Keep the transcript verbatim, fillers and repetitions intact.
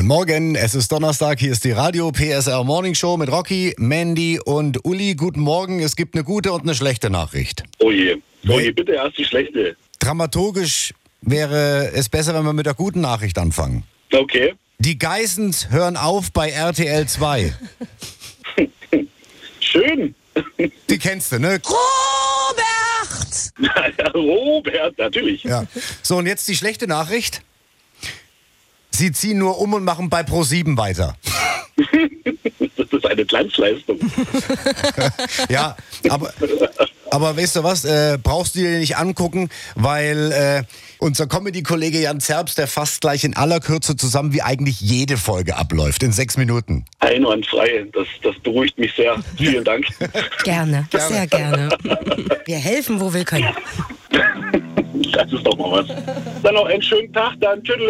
Schönen Morgen, es ist Donnerstag, hier ist die Radio P S R Morning Show mit Rocky, Mandy und Uli. Guten Morgen, es gibt eine gute und eine schlechte Nachricht. Oh je, oh je, bitte erst die schlechte. Dramaturgisch wäre es besser, wenn wir mit der guten Nachricht anfangen. Okay. Die Geissens hören auf bei R T L zwei. Schön. Die kennst du, ne? Robert! Ja, Robert, natürlich. Ja. So, und jetzt die schlechte Nachricht. Sie ziehen nur um und machen bei ProSieben weiter. Das ist eine Glanzleistung. Ja, aber, aber weißt du was, äh, brauchst du dir nicht angucken, weil äh, unser Comedy-Kollege Jan Zerbst, der fasst gleich in aller Kürze zusammen, wie eigentlich jede Folge abläuft, in sechs Minuten. Einwandfrei, das, das beruhigt mich sehr. Vielen Dank. Gerne, Gerne. sehr gerne. Wir helfen, wo wir können. Das ist doch mal was. Dann noch einen schönen Tag, dann tschüss.